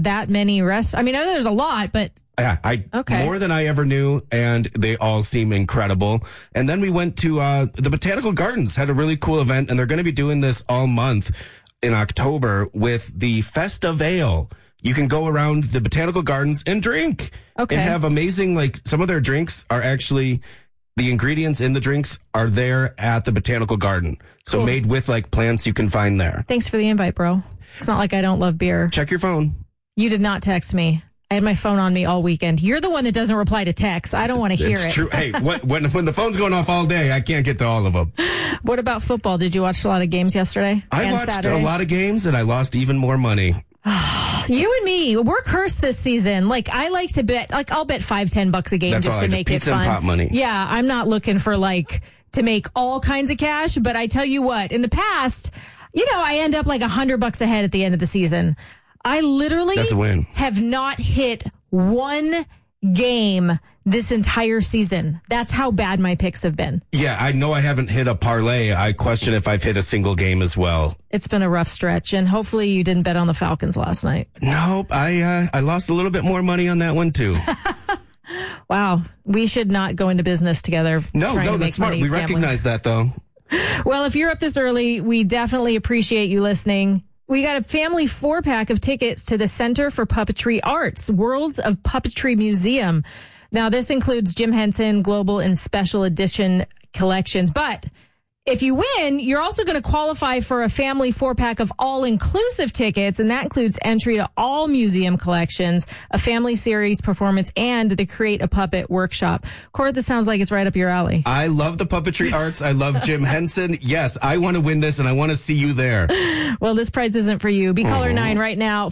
has that many restaurants? I mean, I know there's a lot, but... Yeah, more than I ever knew, and they all seem incredible. And then we went to the Botanical Gardens, had a really cool event, and they're going to be doing this all month in October with the Festivale. You can go around the Botanical Gardens and drink. Okay. And have amazing, some of their drinks are actually... The ingredients in the drinks are there at the Botanical Garden. So Cool. made with plants you can find there. Thanks for the invite, bro. It's not like I don't love beer. Check your phone. You did not text me. I had my phone on me all weekend. You're the one that doesn't reply to texts. I don't want to hear it. It's true. Hey, when the phone's going off all day, I can't get to all of them. What about football? Did you watch a lot of games yesterday? I watched Saturday? A lot of games, and I lost even more money. You and me, we're cursed this season. I like to bet, I'll bet $5-10 a game just to make it fun. And pot money. Yeah, I'm not looking for to make all kinds of cash, but I tell you what, in the past, I end up $100 ahead at the end of the season. I literally That's a win. have not hit one game this entire season. That's how bad my picks have been. Yeah, I know I haven't hit a parlay. I question if I've hit a single game as well. It's been a rough stretch, and hopefully you didn't bet on the Falcons last night. Nope, I lost a little bit more money on that one too. Wow, we should not go into business together. No, that's smart. We recognize that though. Well, if you're up this early, we definitely appreciate you listening. We got a family 4-pack of tickets to the Center for Puppetry Arts, Worlds of Puppetry Museum. Now, this includes Jim Henson Global and Special Edition collections. But if you win, you're also going to qualify for a family 4-pack of all-inclusive tickets, and that includes entry to all museum collections, a family series performance, and the Create a Puppet workshop. Court, this sounds like it's right up your alley. I love the puppetry arts. I love Jim Henson. Yes, I want to win this, and I want to see you there. Well, this prize isn't for you. Be caller 9 right now,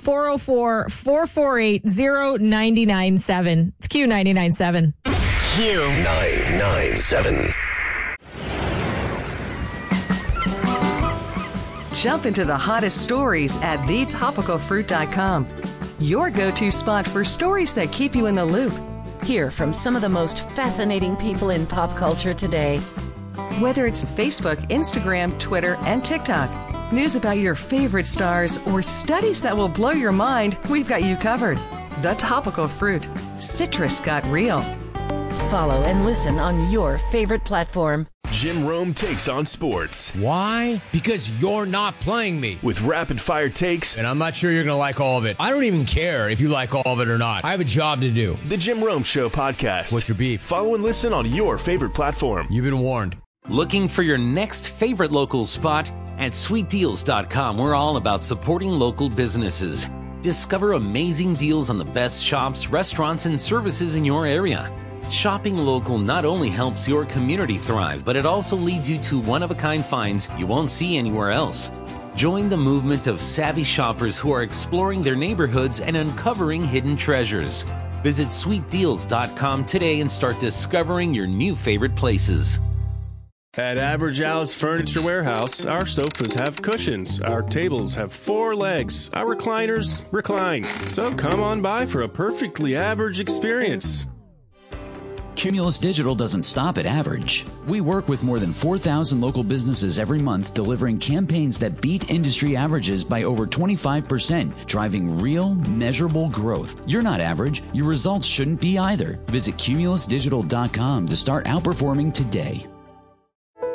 404-448-0997. It's Q997. Q997. Jump into the hottest stories at thetopicalfruit.com. Your go-to spot for stories that keep you in the loop. Hear from some of the most fascinating people in pop culture today. Whether it's Facebook, Instagram, Twitter, and TikTok, news about your favorite stars, or studies that will blow your mind, we've got you covered. The Topical Fruit. Citrus got real. Follow and listen on your favorite platform. Jim Rome takes on sports. Why? Because you're not playing me. With rapid-fire takes. And I'm not sure you're going to like all of it. I don't even care if you like all of it or not. I have a job to do. The Jim Rome Show podcast. What's your beef? Follow and listen on your favorite platform. You've been warned. Looking for your next favorite local spot? At sweetdeals.com, we're all about supporting local businesses. Discover amazing deals on the best shops, restaurants, and services in your area. Shopping local not only helps your community thrive, but it also leads you to one-of-a-kind finds you won't see anywhere else. Join the movement of savvy shoppers who are exploring their neighborhoods and uncovering hidden treasures. Visit sweetdeals.com today and start discovering your new favorite places. At Average Al's Furniture Warehouse, our sofas have cushions, our tables have 4 legs, our recliners recline. So come on by for a perfectly average experience. Cumulus Digital doesn't stop at average. We work with more than 4,000 local businesses every month, delivering campaigns that beat industry averages by over 25%, driving real, measurable growth. You're not average. Your results shouldn't be either. Visit cumulusdigital.com to start outperforming today.